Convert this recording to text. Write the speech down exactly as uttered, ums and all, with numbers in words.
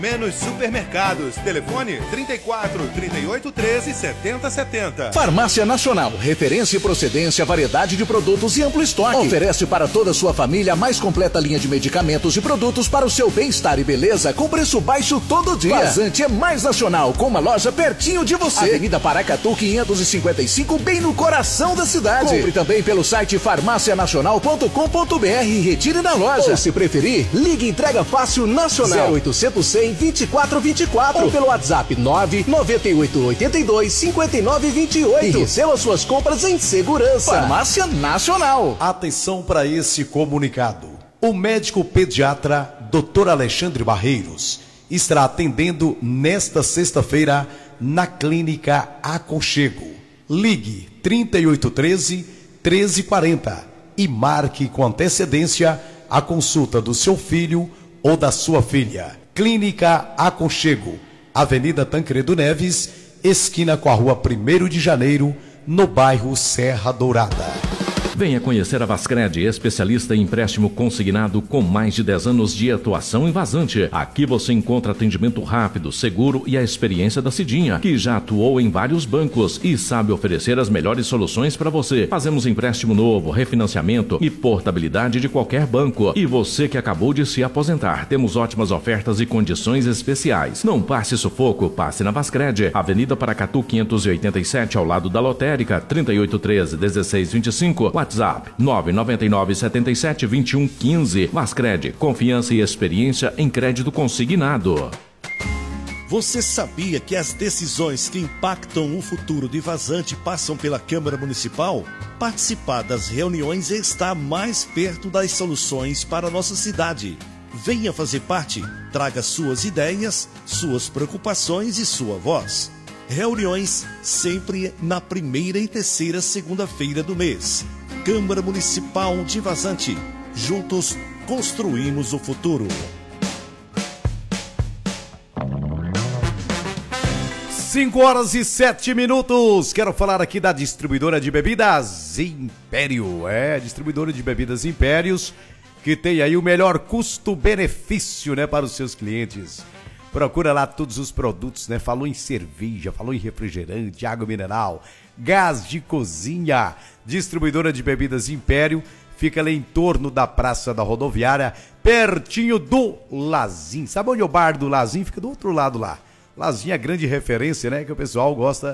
Menos Supermercados. Telefone trinta e quatro, trinta e oito, treze, setenta, setenta. Farmácia Nacional. Referência e procedência, variedade de produtos e amplo estoque. Oferece para toda a sua família a mais completa linha de medicamentos e produtos para o seu bem-estar e beleza com preço baixo todo dia. Vazante é mais nacional, com uma loja pertinho de você. Avenida Paracatu quinhentos e cinquenta e cinco, bem no coração da cidade. Compre também pelo site farmácia nacional ponto com ponto br e retire na loja. Ou se preferir, ligue Entrega Fácil Nacional. zero oitocentos, cem, vinte e quatro vinte e quatro ou pelo WhatsApp nove nove oito oito dois, cinco nove dois oito e receba suas compras em segurança. Farmácia Nacional. Atenção para esse comunicado. O médico pediatra doutor Alexandre Barreiros estará atendendo nesta sexta-feira na Clínica Aconchego. Ligue trinta e oito, treze, treze quarenta e marque com antecedência a consulta do seu filho ou da sua filha. Clínica Aconchego, Avenida Tancredo Neves, esquina com a Rua primeiro de Janeiro, no bairro Serra Dourada. Venha conhecer a Vascred, especialista em empréstimo consignado com mais de dez anos de atuação em vazante. Aqui você encontra atendimento rápido, seguro e a experiência da Cidinha, que já atuou em vários bancos e sabe oferecer as melhores soluções para você. Fazemos empréstimo novo, refinanciamento e portabilidade de qualquer banco. E você que acabou de se aposentar, temos ótimas ofertas e condições especiais. Não passe sufoco, passe na Vascred, Avenida Paracatu quinhentos e oitenta e sete, ao lado da Lotérica, trinta e oito, treze, dezesseis vinte e cinco, WhatsApp nove nove nove, sete sete, dois um um cinco. Vascred, confiança e experiência em crédito consignado. Você sabia que as decisões que impactam o futuro de Vazante passam pela Câmara Municipal? Participar das reuniões está mais perto das soluções para a nossa cidade. Venha fazer parte, traga suas ideias, suas preocupações e sua voz. Reuniões sempre na primeira e terceira segunda-feira do mês. Câmara Municipal de Vazante. Juntos construímos o futuro. cinco horas e sete minutos. Quero falar aqui da distribuidora de bebidas Império. É, distribuidora de bebidas Impérios, que tem aí o melhor custo-benefício, né, para os seus clientes. Procura lá todos os produtos, né? Falou em cerveja, falou em refrigerante, água mineral, gás de cozinha. Distribuidora de bebidas Império fica ali em torno da Praça da Rodoviária, pertinho do Lazim. Sabe onde é o bar do Lazim? Fica do outro lado lá. Lazim é grande referência, né? Que o pessoal gosta